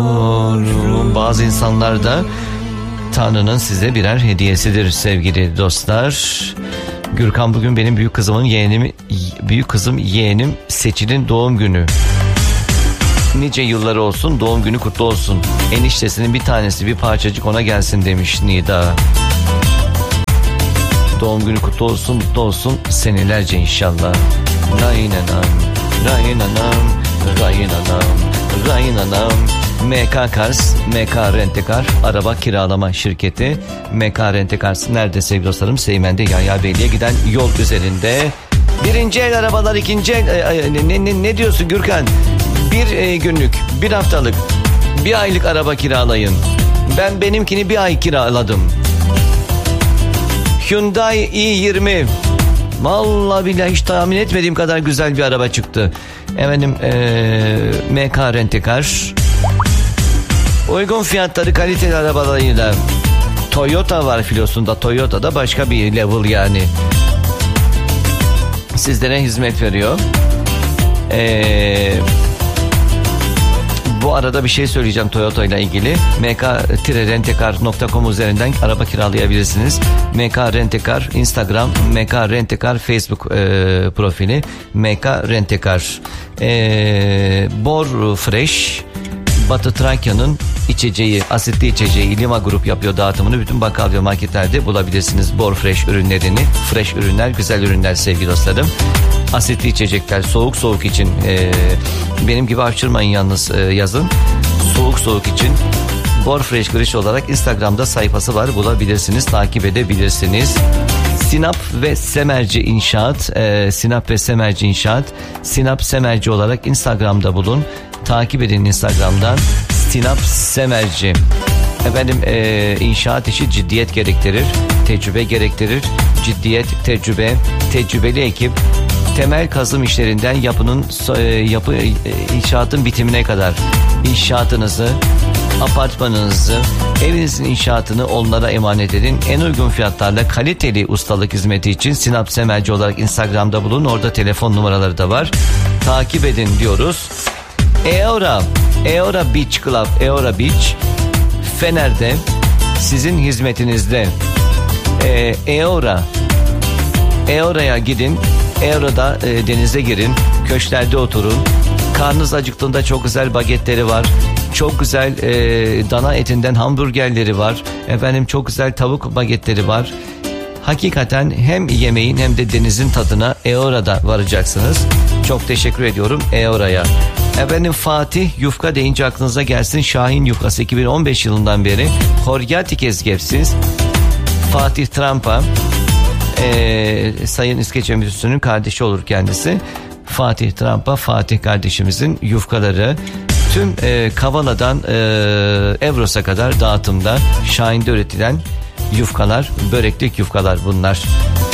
Bazı insanlar da Tanrı'nın size birer hediyesidir sevgili dostlar. Gürkan, bugün benim büyük kızım yeğenim Seçil'in doğum günü. Nice yılları olsun, doğum günü kutlu olsun. Eniştesinin bir tanesi, bir parçacık ona gelsin demiş Nida. Doğum günü kutlu olsun, mutlu olsun senelerce inşallah. Raynanam, raynanam, raynanam, raynanam. MK Cars, MK Rentekar araba kiralama şirketi. MK Rentekars nerede sevgili dostlarım? Seymen'de Yaybeyli'ye giden yol üzerinde. Birinci el arabalar, ikinci el... Ne diyorsun Gürkan? Bir günlük, bir haftalık, bir aylık araba kiralayın. Ben benimkini bir ay kiraladım. Hyundai i20. Vallahi billahi hiç tahmin etmediğim kadar güzel bir araba çıktı. Efendim MK Rentekar. Uygun fiyatları, kaliteli arabalarıyla. Toyota var filosunda. Toyota da başka bir level yani. Sizlere hizmet veriyor. Bu arada bir şey söyleyeceğim Toyota ile ilgili. mk-rentekar.com üzerinden araba kiralayabilirsiniz. MK Rentekar Instagram, MK Rentekar Facebook profili, MK Rentekar. Bor Fresh, Batı Trakya'nın içeceği, asitli içeceği Lima Grup yapıyor dağıtımını. Bütün bakkal ve marketlerde bulabilirsiniz Bor Fresh ürünlerini. Fresh ürünler, güzel ürünler sevgili dostlarım. Asitli içecekler, soğuk için benim gibi hapşırmayın yalnız yazın. Soğuk için Bor Fresh Griş olarak Instagram'da sayfası var, bulabilirsiniz, takip edebilirsiniz. Sinap ve Semerci İnşaat, Sinap ve Semerci İnşaat, Sinap Semerci olarak Instagram'da bulun. Takip edin Instagram'dan. Sinap Semerci. Efendim inşaat işi ciddiyet gerektirir, tecrübe gerektirir. Ciddiyet, tecrübe, tecrübeli ekip. Temel kazım işlerinden inşaatın bitimine kadar inşaatınızı, apartmanınızı, evinizin inşaatını onlara emanet edin. En uygun fiyatlarla kaliteli ustalık hizmeti için Sinap Semerci olarak Instagram'da bulun. Orada telefon numaraları da var. Takip edin diyoruz. Eora Beach Club, Eora Beach Fener'de sizin hizmetinizde. Eora'ya gidin. Eora'da denize girin, köşklerde oturun. Karnınız acıktığında çok güzel bagetleri var. Çok güzel dana etinden hamburgerleri var. Efendim çok güzel tavuk bagetleri var. Hakikaten hem yemeğin hem de denizin tadına Eora'da varacaksınız. Çok teşekkür ediyorum Eora'ya. Efendim Fatih yufka deyince aklınıza gelsin Şahin yufkası, 2015 yılından beri Horyatik ezgefsiz. Fatih Tramp'a Sayın İskeçe Müdürsü'nün kardeşi olur kendisi. Fatih Tramp'a, Fatih kardeşimizin yufkaları tüm Kavala'dan Evros'a kadar dağıtımda Şahin'de üretilen yufkalar, böreklik yufkalar bunlar.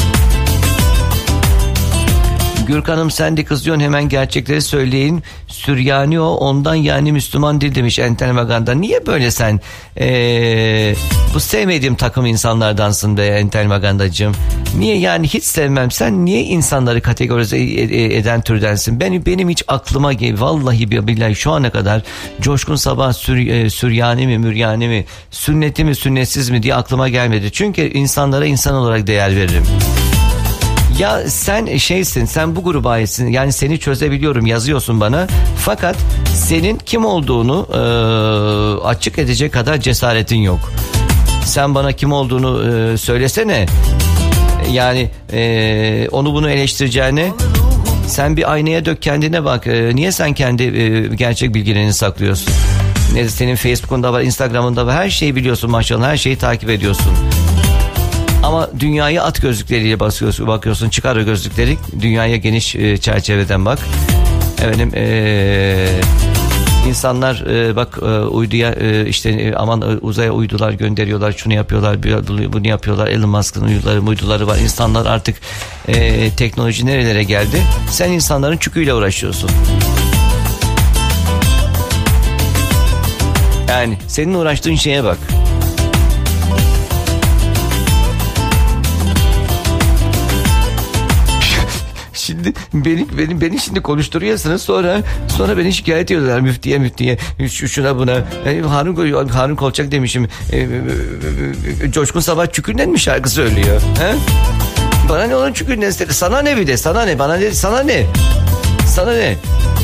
Gürkan'ım sen de kızıyorsun, hemen gerçekleri söyleyin. Süryani o, ondan yani Müslüman değil demiş Entel Maganda. Niye böyle sen? Bu sevmediğim takım insanlardansın be Entel Magandacığım. Niye yani, hiç sevmem. Sen niye insanları kategorize eden türdensin? Benim hiç aklıma vallahi billahi şu ana kadar Coşkun Sabah Süryani mi, Müryani mi, sünneti mi, sünnetsiz mi diye aklıma gelmedi. Çünkü insanlara insan olarak değer veririm. Ya sen şeysin, sen bu gruba aitsin. Yani seni çözebiliyorum, yazıyorsun bana. Fakat senin kim olduğunu açık edecek kadar cesaretin yok. Sen bana kim olduğunu söylesene. Yani onu bunu eleştireceğine sen bir aynaya dök, kendine bak. Niye sen kendi gerçek bilgilerini saklıyorsun? Senin Facebook'unda var, Instagram'ında var. Her şeyi biliyorsun maşallah, her şeyi takip ediyorsun. Ama dünyayı at gözlükleriyle bakıyorsun. Çıkar o gözlükleri, dünyaya geniş çerçeveden bak. Efendim insanlar bak uyduya işte aman uzaya uydular gönderiyorlar, şunu yapıyorlar, bunu yapıyorlar. Elon Musk'ın uyduları var. İnsanlar artık teknoloji nerelere geldi? Sen insanların çüküyle uğraşıyorsun. Yani senin uğraştığın şeye bak. Şimdi beni şimdi konuşturuyorsunuz, sonra beni şikayet ediyorlar müftiye şuna buna. Harun Kolçak demişim. Coşkun Sabah Çükür'den mi şarkı söylüyor? He? Bana ne onun Çükür'den? Sana ne bir de? Sana ne? Bana ne? Sana ne? Sana ne?